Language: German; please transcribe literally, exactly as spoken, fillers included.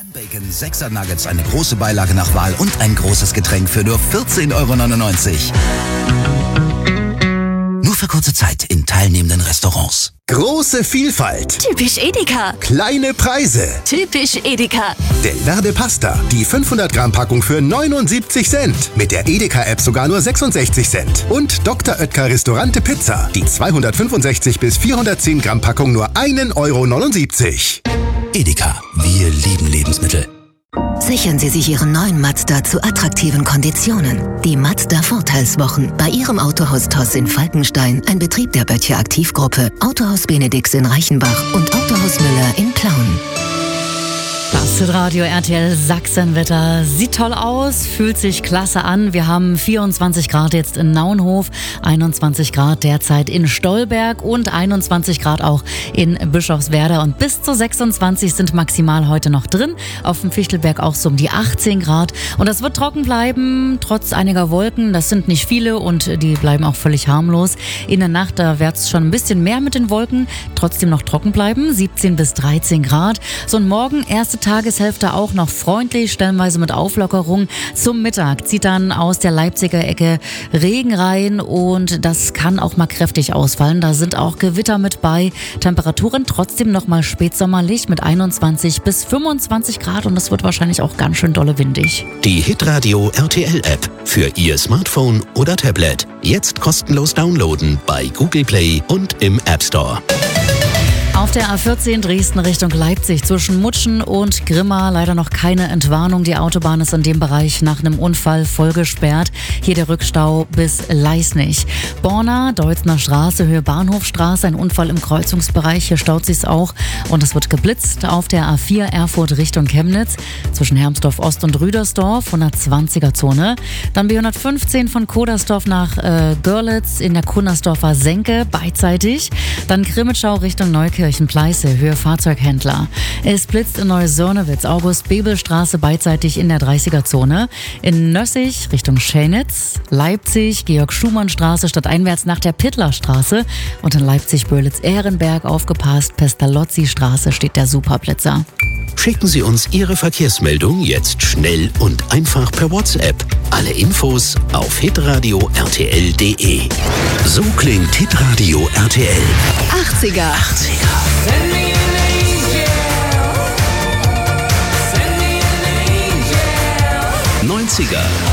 Bacon, sechser Nuggets, eine große Beilage nach Wahl und ein großes Getränk für nur vierzehn Euro neunundneunzig. Nur für kurze Zeit in teilnehmenden Restaurants. Große Vielfalt. Typisch Edeka. Kleine Preise. Typisch Edeka. Del Verde Pasta. Die fünfhundert Gramm Packung für neunundsiebzig Cent. Mit der Edeka-App sogar nur sechsundsechzig Cent. Und Doktor Oetker Restaurante Pizza. Die zweihundertfünfundsechzig bis vierhundertzehn Gramm Packung nur einen Euro neunundsiebzig. Edeka, wir lieben Lebensmittel. Sichern Sie sich Ihren neuen Mazda zu attraktiven Konditionen. Die Mazda-Vorteilswochen bei Ihrem Autohaus Toss in Falkenstein, ein Betrieb der Böttcher Aktivgruppe, Autohaus Benedix in Reichenbach und Autohaus Müller in Plauen. Das Radio R T L Sachsenwetter sieht toll aus, fühlt sich klasse an. Wir haben vierundzwanzig Grad jetzt in Naunhof, einundzwanzig Grad derzeit in Stolberg und einundzwanzig Grad auch in Bischofswerda. Und bis zu sechsundzwanzig sind maximal heute noch drin. Auf dem Fichtelberg auch so um die achtzehn Grad. Und das wird trocken bleiben, trotz einiger Wolken. Das sind nicht viele und die bleiben auch völlig harmlos. In der Nacht, da wird es schon ein bisschen mehr mit den Wolken. Trotzdem noch trocken bleiben, siebzehn bis dreizehn Grad. So und morgen, erste Tageshälfte auch noch freundlich, stellenweise mit Auflockerung. Zum Mittag zieht dann aus der Leipziger Ecke Regen rein und das kann auch mal kräftig ausfallen. Da sind auch Gewitter mit bei. Temperaturen trotzdem noch mal spätsommerlich mit einundzwanzig bis fünfundzwanzig Grad und es wird wahrscheinlich auch ganz schön dolle windig. Die Hitradio R T L App für Ihr Smartphone oder Tablet. Jetzt kostenlos downloaden bei Google Play und im App Store. Auf der A vierzehn Dresden Richtung Leipzig zwischen Mutschen und Grimma leider noch keine Entwarnung. Die Autobahn ist in dem Bereich nach einem Unfall voll gesperrt. Hier der Rückstau bis Leisnig. Borna, Deutzner Straße, Höhe Bahnhofstraße, ein Unfall im Kreuzungsbereich. Hier staut sich's auch und es wird geblitzt. Auf der A vier Erfurt Richtung Chemnitz zwischen Hermsdorf Ost und Rüdersdorf, hundertzwanziger Zone. Dann B hundertfünfzehn von Kodersdorf nach äh, Görlitz in der Kunnersdorfer Senke, beidseitig. Dann Grimmitschau Richtung Neukirchen. Pleiße, Höhe Fahrzeughändler. Es blitzt in Neusörnewitz, August-Bebel-Straße beidseitig in der dreißiger Zone. In Nössig Richtung Schelnitz, Leipzig, Georg-Schumann-Straße stadteinwärts nach der Pittlerstraße und in Leipzig-Böhlitz-Ehrenberg aufgepasst, Pestalozzi-Straße steht der Superblitzer. Schicken Sie uns Ihre Verkehrsmeldung jetzt schnell und einfach per WhatsApp. Alle Infos auf hitradio r t l punkt d e. So klingt Hitradio R T L. achtziger. achtziger. neunziger.